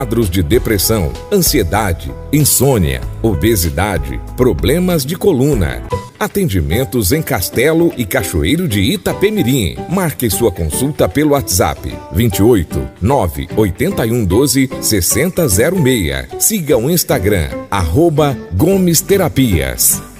Quadros de depressão, ansiedade, insônia, obesidade, problemas de coluna. Atendimentos em Castelo e Cachoeiro de Itapemirim. Marque sua consulta pelo WhatsApp 28 981 12 6006. Siga o Instagram @Gomes Terapias.